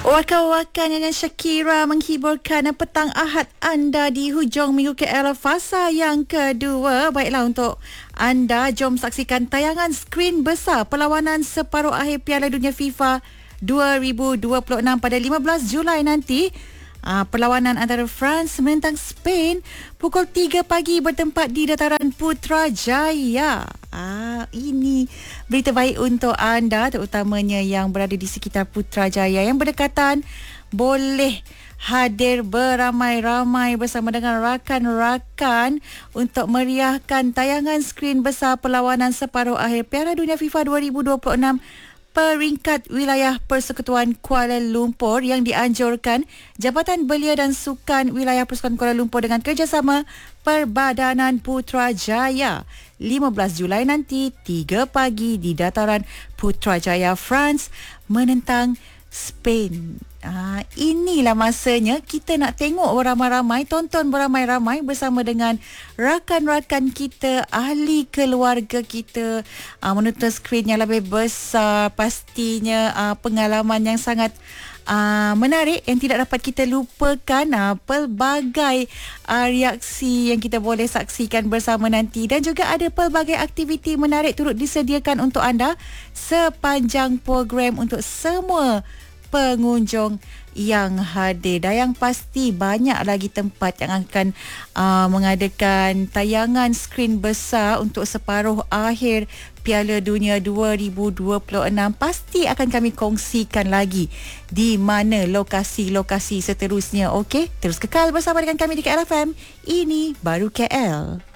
Waka-waka dengan Shakira menghiburkan petang Ahad anda di hujung minggu KL fasa yang kedua. Baiklah, untuk anda, jom saksikan tayangan skrin besar perlawanan separuh akhir Piala Dunia FIFA 2026 pada 15 Julai nanti. Perlawanan antara France menentang Spain pukul 3 pagi bertempat di dataran Putrajaya. Ini berita baik untuk anda, terutamanya yang berada di sekitar Putrajaya yang berdekatan. Boleh hadir beramai-ramai bersama dengan rakan-rakan untuk meriahkan tayangan skrin besar perlawanan separuh akhir Piala Dunia FIFA 2026 peringkat wilayah Persekutuan Kuala Lumpur yang dianjurkan Jabatan Belia dan Sukan Wilayah Persekutuan Kuala Lumpur dengan kerjasama Perbadanan Putrajaya. 15 Julai nanti 3 pagi di dataran Putrajaya, France menentang Spain. Inilah masanya kita nak tengok beramai-ramai, tonton beramai-ramai bersama dengan rakan-rakan kita, ahli keluarga kita, menonton skrin yang lebih besar. Pastinya pengalaman yang sangat menarik yang tidak dapat kita lupakan. Pelbagai reaksi yang kita boleh saksikan bersama nanti, dan juga ada pelbagai aktiviti menarik turut disediakan untuk anda sepanjang program untuk semua pengunjung yang hadir. Dan yang pasti banyak lagi tempat yang akan mengadakan tayangan skrin besar untuk separuh akhir Piala Dunia 2026. Pasti akan kami kongsikan lagi di mana lokasi-lokasi seterusnya. Okey, terus kekal bersama dengan kami di KL FM. Ini baru KL.